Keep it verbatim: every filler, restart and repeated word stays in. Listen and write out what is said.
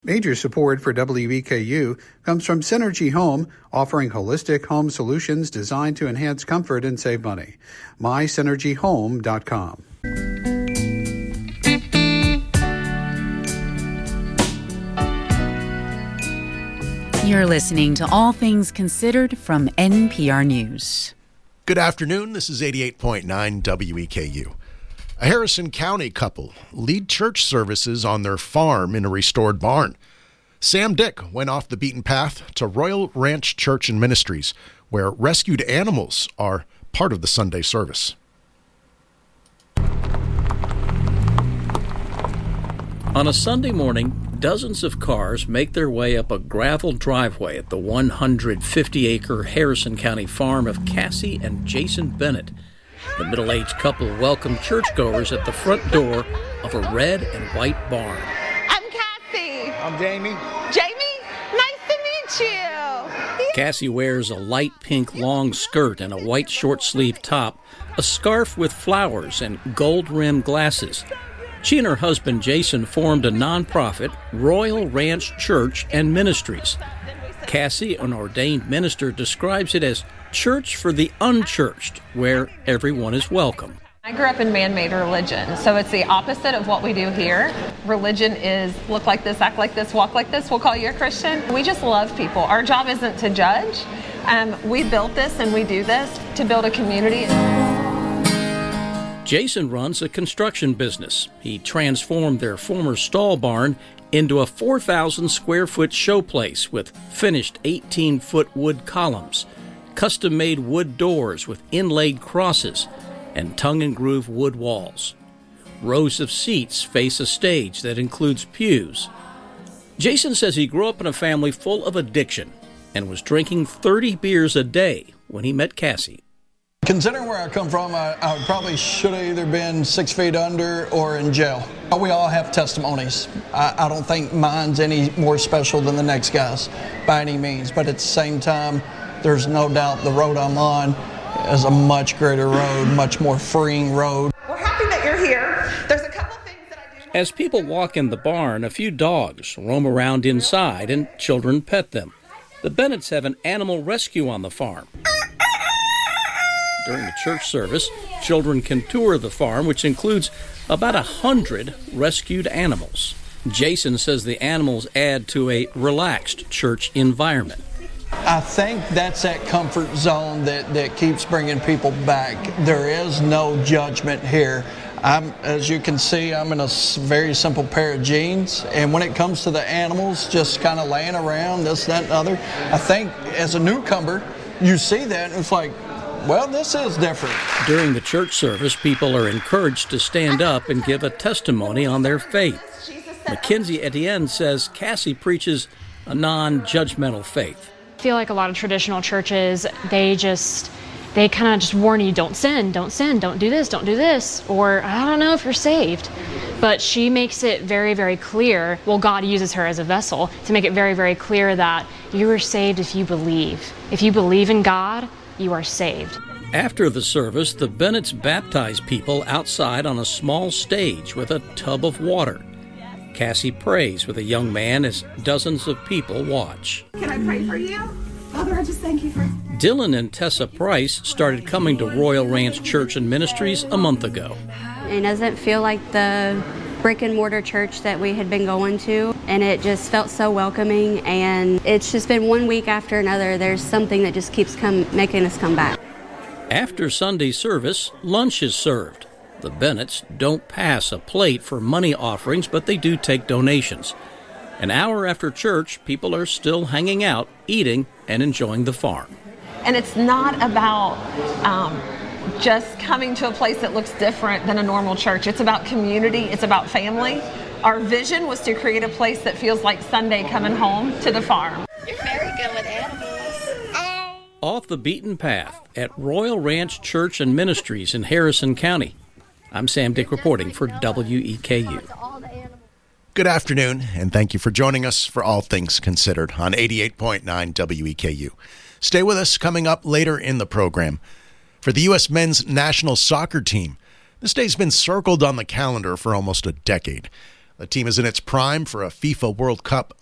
Major support for W E K U comes from Synergy Home, offering holistic home solutions designed to enhance comfort and save money. my synergy home dot com. You're listening to All Things Considered from N P R News. Good afternoon. This is eighty-eight point nine W E K U. A Harrison County couple lead church services on their farm in a restored barn. Sam Dick went off the beaten path to Royal Ranch Church and Ministries, where rescued animals are part of the Sunday service. On a Sunday morning, dozens of cars make their way up a gravel driveway at the one hundred fifty acre Harrison County farm of Cassie and Jason Bennett. The middle-aged couple welcome churchgoers at the front door of a red and white barn. I'm Cassie. I'm Jamie. Jamie, nice to meet you. Cassie wears a light pink long skirt and a white short-sleeved top, a scarf with flowers, and gold-rimmed glasses. She and her husband Jason formed a nonprofit, Royal Ranch Church and Ministries. Cassie, an ordained minister, describes it as church for the unchurched, where everyone is welcome. I grew up in man-made religion, so it's the opposite of what we do here. Religion is look like this, act like this, walk like this. We'll call you a Christian. We just love people. Our job isn't to judge. Um, we built this and we do this to build a community. Jason runs a construction business. He transformed their former stall barn into a four thousand square foot showplace with finished eighteen foot wood columns, custom-made wood doors with inlaid crosses, and tongue-and-groove wood walls. Rows of seats face a stage that includes pews. Jason says he grew up in a family full of addiction and was drinking thirty beers a day when he met Cassie. Considering where I come from, I, I probably should have either been six feet under or in jail. We all have testimonies. I, I don't think mine's any more special than the next guy's by any means, but at the same time, there's no doubt the road I'm on is a much greater road, much more freeing road. We're happy that you're here. There's a couple things that I do. As people walk in the barn, a few dogs roam around inside and children pet them. The Bennetts have an animal rescue on the farm. During the church service, children can tour the farm, which includes about a hundred rescued animals. Jason says the animals add to a relaxed church environment. I think that's that comfort zone that, that keeps bringing people back. There is no judgment here. I'm, as you can see, I'm in a very simple pair of jeans, and when it comes to the animals just kind of laying around, this, that, and other, I think as a newcomer, you see that, and it's like, well, this is different. During the church service, people are encouraged to stand up and give a testimony on their faith. Mackenzie Etienne says Cassie preaches a non-judgmental faith. I feel like a lot of traditional churches, they just, they kind of just warn you, don't sin, don't sin, don't do this, don't do this, or I don't know if you're saved. But she makes it very, very clear, well, God uses her as a vessel to make it very, very clear that you are saved if you believe. If you believe in God, you are saved. After the service, the Bennetts baptize people outside on a small stage with a tub of water. Cassie prays with a young man as dozens of people watch. Can I pray for you? Father, I just thank you for... Dylan and Tessa Price started coming to Royal Ranch Church and Ministries a month ago. It doesn't feel like the brick and mortar church that we had been going to, and it just felt so welcoming, and it's just been one week after another. There's something that just keeps come making us come back. After Sunday service, lunch is served. The Bennetts don't pass a plate for money offerings, but they do take donations. An hour after church, people are still hanging out, eating, and enjoying the farm. And it's not about um, just coming to a place that looks different than a normal church. It's about community. It's about family. Our vision was to create a place that feels like Sunday coming home to the farm. You're very good with animals. Off the beaten path at Royal Ranch Church and Ministries in Harrison County. I'm Sam Dick reporting for W E K U. Good afternoon, and thank you for joining us for All Things Considered on eighty-eight point nine W E K U. Stay with us coming up later in the program. For the U S men's national soccer team, this day's been circled on the calendar for almost a decade. The team is in its prime for a FIFA World Cup